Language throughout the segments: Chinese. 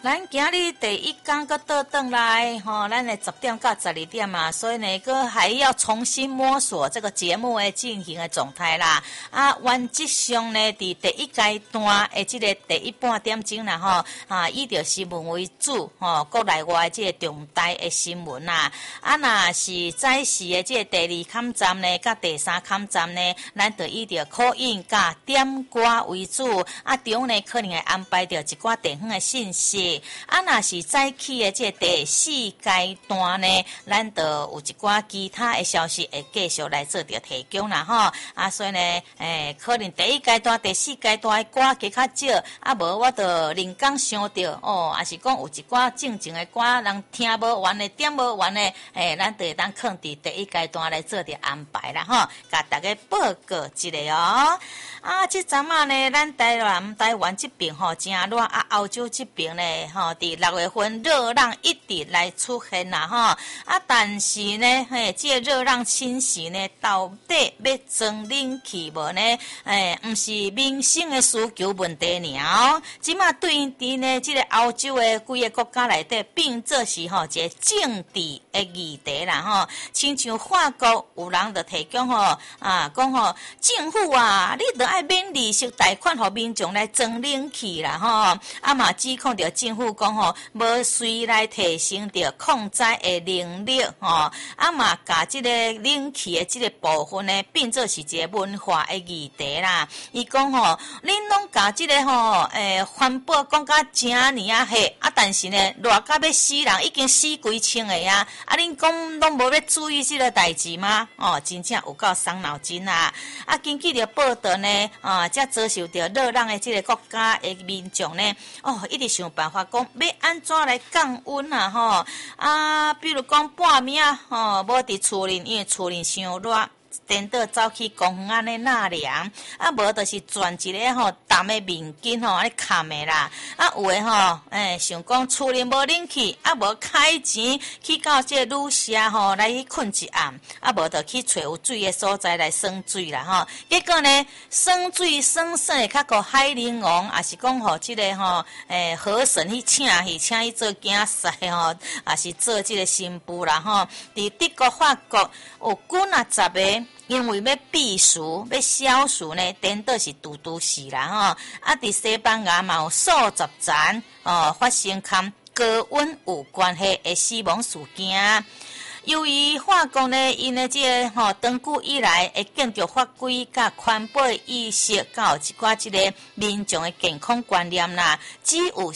咱今日第一天搁倒转来，咱的10点到12点啊，所以呢，搁还要重新摸索这个节目的进行的状态啦。原则上呢，伫第一阶段的这个第一半点钟啦，以着新闻为主，国内外这个重大的新闻啦。若是早时的这个第二坎站呢，甲第三坎站呢，咱就以着call in甲点歌为主，中呢可能会安排着一寡地方的信息。若是早起的这第四阶段呢，咱就有一寡其他的消息会继续来做着提供啦所以呢，可能第一阶段、第四阶段的歌加较少，无我就临讲想到也是讲有一寡正经的歌，人听无完的、点无完的，咱就会当放伫第一阶段来做着安排啦甲大家报告一下哦。这阵呢，咱台湾这边真热，欧洲这边呢，伫6月份热浪一直来出现啦但是呢，这热浪侵袭呢，到底要装冷气无呢？不是民生的需求问题尔即马对于呢，这个欧洲的几个国家内底，变作是一个政治的议题啦亲像法国有人就提供讲政府你就爱免利息贷款给民众来装冷气啦嘛指控着政府讲无随来提升着控灾的能力嘛甲这个冷气的这个部分呢，变作是一个文化的议题啦。伊讲恁拢甲这个环保讲甲正年黑但是呢热甲要死人，已经死几千个恁讲拢无要注意这个代志吗？真正有够伤脑筋啊！根据着报道呢，才遭受着热浪的这个国家的民众呢，一直想办法讲要安怎来降温比如讲半暝无伫厝里，因为厝里伤热。颠倒走去公园安尼纳凉，无就是转一个淡的面巾安尼盖的啦。有的想讲厝里无冷气，无开钱去到这个旅社来去困一暗，无就去找有水的所在来耍水啦结果呢，耍水耍的较过海玲王，也是讲这个河神去请伊做囝婿也是做这个新妇啦伫德国、法国有几10个。因为要避暑、要消暑呢，颠倒是拄死啦伫西班牙嘛有数十层发生跟高温有关系的死亡事件。由于法国呢，因的这个长久以来的建筑法规甲环保意识，甲有一寡这个民众的健康观念啦，只有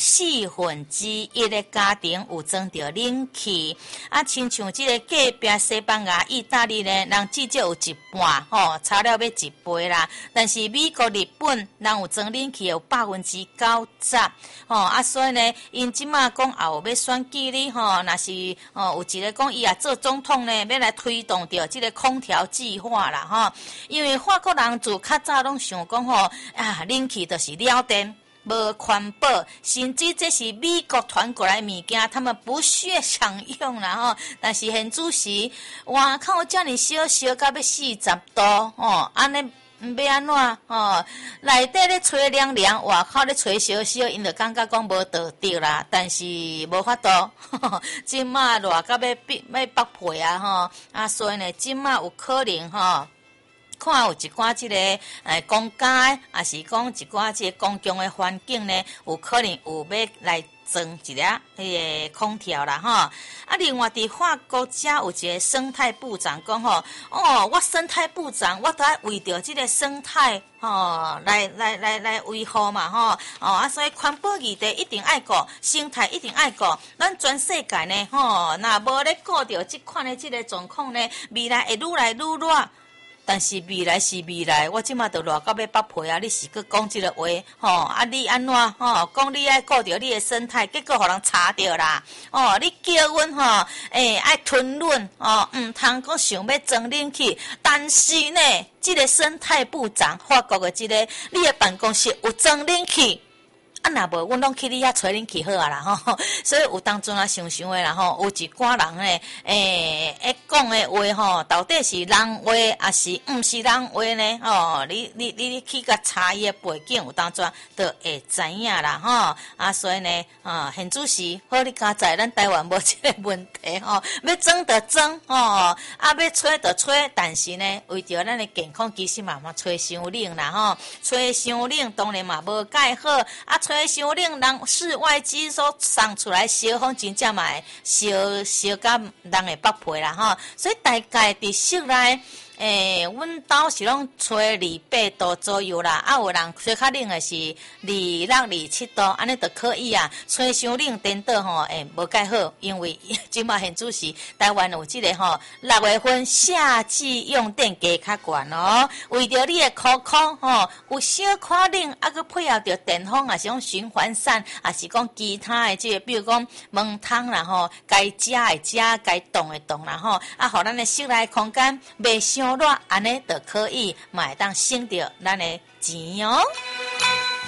1/4的家庭有装着冷气。亲像这个隔壁西班牙、意大利呢，人至少有一半差了要1倍啦。但是美国、日本人有装冷气有90%所以呢，因即马讲也有要选举哩若是有一个讲伊也做总统呢，要来推动着这个空调计划啦因为法国人自较早拢想讲冷气就是了电。无环保，甚至这是美国传过来物件，他们不屑享用啦但是现主时，外口遮尔小到要40度安尼要安怎内底咧吹凉凉，外口咧吹小，因就感觉讲无道德啦。但是无法度，即马热到要爆皮所以呢，即马有可能看有一寡这个公家，也是讲一寡这个公共的环境呢，有可能有要来装一个迄个空调啦另外伫法国遮有一个生态部长讲我生态部长，我都要为着这个生态来维护嘛所以环保议题一定爱顾，生态一定爱顾。咱全世界呢若无咧顾着即款的即个状况呢，未来会愈来愈热。但是未来是未来，我即马都热到要爆皮你是去讲这个话你安怎讲你爱顾着你的生态，结果互人查着啦你叫阮爱吞润唔通讲想要装冷气，但是呢，这个生态部长法国的这个你的办公室有装冷气啊，若无阮拢去你遐找恁去好啊啦吼。所以有当阵啊，想的啦吼，有一寡人咧，讲的话吼，到底是人话，还是毋是人话呢？哦，你去甲查伊的背景，有当阵就会知影啦吼。啊，所以呢，现主席，好你加在咱台湾无即个问题吼，要装就装吼，啊要吹就吹，但是呢，为着咱的健康，其实嘛吹伤冷啦吼，吹伤冷当然嘛无介好，啊吹伤冷，人室外机所送出来烧风真正嘛会烧甲人的腹皮啦吼，所以大概伫室内。阮兜是拢吹28度左右啦，啊有人吹较冷的是26、27度，安尼就可以啊。吹伤冷颠倒吼，无介好，因为即马现主是台湾有即个吼6月份夏季用电价较悬哦，为着你的口吼有小可冷，啊佮配合着电风，也是讲循环扇，也是讲其他的即个，比如讲门窗啦吼，该食的食，该动的动啦吼，啊，互咱的室内空间袂伤热，安尼就可以，嘛会当省着咱的钱哦。